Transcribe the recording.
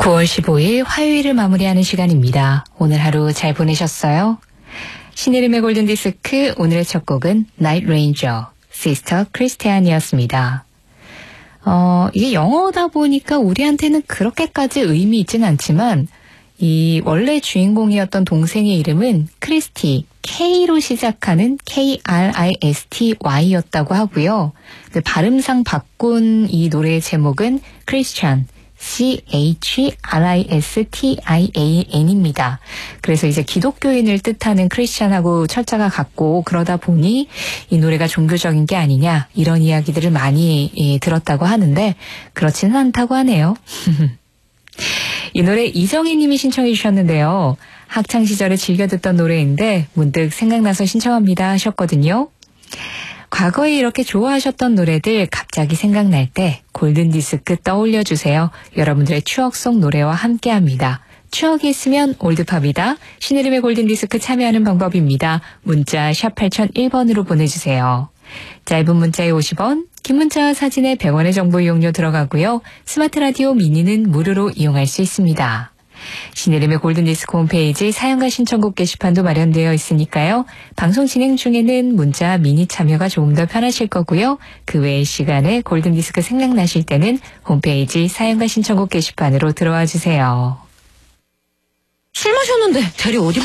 9월 15일 화요일을 마무리하는 시간입니다. 오늘 하루 잘 보내셨어요? 신혜림의 골든디스크 오늘의 첫 곡은 Night Ranger, Sister Christian이었습니다. 이게 영어다 보니까 우리한테는 그렇게까지 의미 있진 않지만 이 원래 주인공이었던 동생의 이름은 크리스티, K로 시작하는 KRISTY였다고 하고요. 발음상 바꾼 이 노래의 제목은 Christian, CHRISTIAN입니다. 그래서 이제 기독교인을 뜻하는 크리스찬하고 철자가 같고 그러다 보니 이 노래가 종교적인 게 아니냐 이런 이야기들을 많이 들었다고 하는데 그렇지는 않다고 하네요. 이 노래 이정희 님이 신청해 주셨는데요. 학창시절에 즐겨 듣던 노래인데 문득 생각나서 신청합니다 하셨거든요. 과거에 이렇게 좋아하셨던 노래들 갑자기 생각날 때 골든디스크 떠올려주세요. 여러분들의 추억 속 노래와 함께합니다. 추억이 있으면 올드팝이다. 신혜림의 골든디스크 참여하는 방법입니다. 문자 샵 8001번으로 보내주세요. 짧은 문자에 50원, 긴 문자와 사진에 100원의 정보 이용료 들어가고요. 스마트 라디오 미니는 무료로 이용할 수 있습니다. 신혜림의 골든디스크 홈페이지 사연과 신청곡 게시판도 마련되어 있으니까요. 방송 진행 중에는 문자 미니 참여가 조금 더 편하실 거고요. 그 외의 시간에 골든디스크 생각나실 때는 홈페이지 사연과 신청곡 게시판으로 들어와 주세요. 술 마셨는데 대리 어디